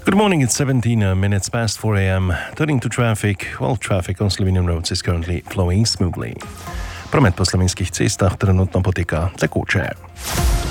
Good morning, it's 17 minutes past 4 a.m. Turning to traffic, traffic on Slovenian roads is currently flowing smoothly. Promet po slovenskih cestah trenutno poteka tekoče.